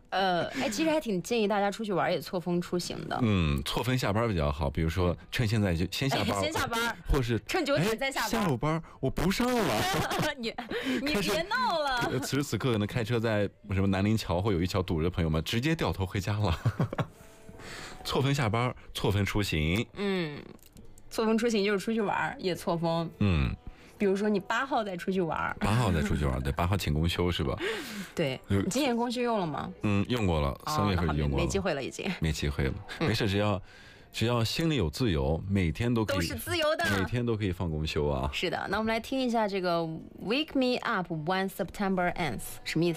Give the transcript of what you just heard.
其实还挺建议大家出去玩也错峰出行的。 错峰下班比较好，比如说趁现在就先下班， 先下班， 或是趁9点再下班。 下午班我不上了， 你别闹了。 此时此刻可能开车在什么南陵桥或友谊桥堵着的朋友们，直接掉头回家了。错峰下班，错峰出行。 错峰出行就是出去玩也错峰。比如说你8号再出去玩 ，8号再出去玩，对，8号请公休是吧？ 对，你今年公休用了吗？ 用过了，3月份就用过了， 没机会了，已经没机会了。没事，只要心里有自由，每天都可以， 都是自由的， 每天都可以放公休啊。 是的，那我们来听一下这个 "Wake me up when September ends" 什么意思？